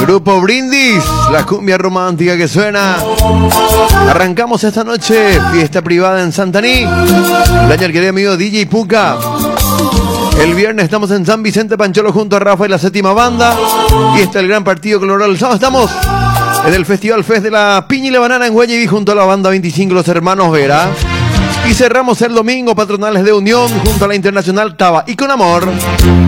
Grupo Brindis, la cumbia romántica que suena. Arrancamos esta noche, fiesta privada en Santaní. El año al querido amigo DJ Puka. El viernes estamos en San Vicente Pancholo junto a Rafa y la séptima banda. Y está el gran partido colorado. El sábado estamos en el Festival Fest de la Piña y la Banana en Guayaquil junto a la banda 25 Los Hermanos Vera. Y cerramos el domingo Patronales de Unión junto a la Internacional Taba y con amor.